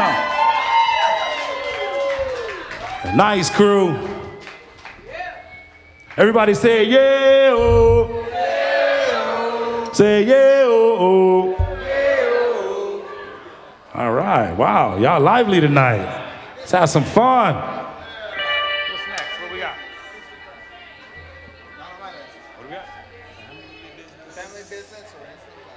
now. Nice crew. Everybody say yeah, oh. Say yeah, oh, oh. All right, wow, y'all lively tonight. Let's have some fun. What's next? What we got? What do we got? Family business or